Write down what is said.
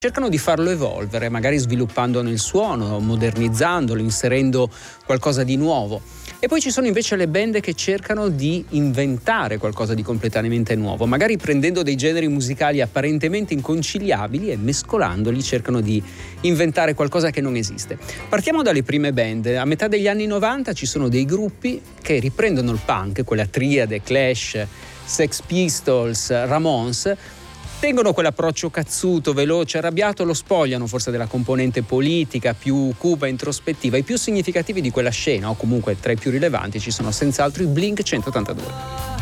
cercano di farlo evolvere, magari sviluppandone il suono, modernizzandolo, inserendo qualcosa di nuovo. E poi ci sono invece le band che cercano di inventare qualcosa di completamente nuovo, magari prendendo dei generi musicali apparentemente inconciliabili e mescolandoli cercano di inventare qualcosa che non esiste. Partiamo dalle prime band. A metà degli anni 90 ci sono dei gruppi che riprendono il punk, quella triade, Clash, Sex Pistols, Ramones, tengono quell'approccio cazzuto, veloce, arrabbiato, lo spogliano forse della componente politica più cupa, introspettiva. I più significativi di quella scena, o comunque tra i più rilevanti, ci sono senz'altro i Blink 182.